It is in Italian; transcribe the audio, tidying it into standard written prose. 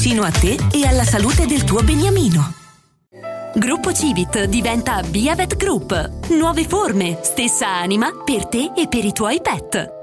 Vicino a te e alla salute del tuo beniamino. Gruppo Civit diventa Biavet Group. Nuove forme, stessa anima per te e per i tuoi pet.